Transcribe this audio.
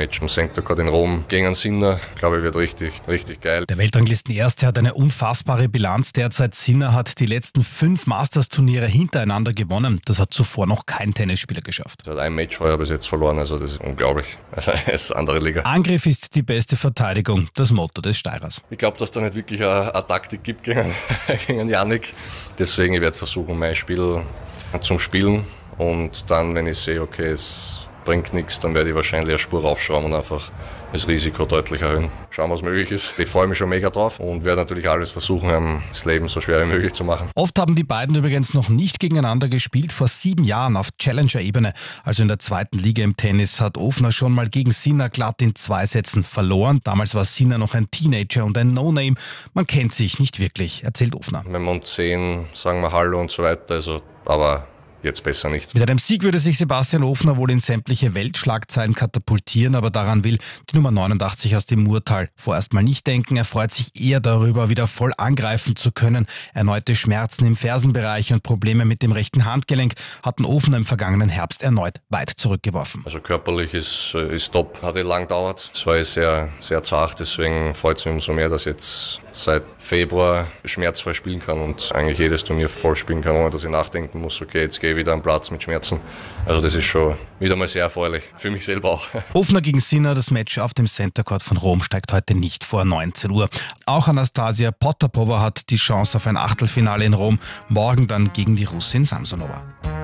Match im Center Court in Rom gegen Sinner. Glaube ich, wird richtig geil. Der Weltranglisten-Erste hat eine unfassbare Bilanz derzeit. Sinner hat die letzten 5 Masters-Turniere hintereinander gewonnen. Das hat zuvor noch kein Tennisspieler geschafft. Er hat ein Match heuer bis jetzt verloren, also das ist unglaublich. Also es ist eine andere Liga. Angriff ist die beste Verteidigung, das Motto des Steirers. Ich glaube, dass da nicht wirklich eine Taktik gibt gegen Jannik. Deswegen, ich werde versuchen, mein Spiel zum Spielen. Und dann, wenn ich sehe, okay, es bringt nichts, dann werde ich wahrscheinlich eine Spur raufschrauben und einfach das Risiko deutlich erhöhen. Schauen, was möglich ist. Ich freue mich schon mega drauf und werde natürlich alles versuchen, das Leben so schwer wie möglich zu machen. Oft haben die beiden übrigens noch nicht gegeneinander gespielt. Vor 7 Jahren auf Challenger-Ebene, also in der 2. Liga im Tennis, hat Ofner schon mal gegen Sinner glatt in 2 Sätzen verloren. Damals war Sinner noch ein Teenager und ein No-Name. Man kennt sich nicht wirklich, erzählt Ofner. Wenn wir uns sehen, sagen wir Hallo und so weiter, aber jetzt besser nicht. Mit einem Sieg würde sich Sebastian Ofner wohl in sämtliche Weltschlagzeilen katapultieren, aber daran will die Nummer 89 aus dem Murtal vorerst mal nicht denken. Er freut sich eher darüber, wieder voll angreifen zu können. Erneute Schmerzen im Fersenbereich und Probleme mit dem rechten Handgelenk hatten Ofner im vergangenen Herbst erneut weit zurückgeworfen. Also körperlich ist top. Hat lang gedauert. Es war sehr, sehr zart, deswegen freut es mich umso mehr, dass jetzt seit Februar schmerzfrei spielen kann und eigentlich jedes Turnier voll spielen kann, ohne dass ich nachdenken muss, okay, jetzt gehe ich wieder am Platz mit Schmerzen. Also das ist schon wieder mal sehr erfreulich, für mich selber auch. Ofner gegen Sinner, das Match auf dem Center Court von Rom steigt heute nicht vor 19 Uhr. Auch Anastasia Potapova hat die Chance auf ein Achtelfinale in Rom, morgen dann gegen die Russin Samsonova.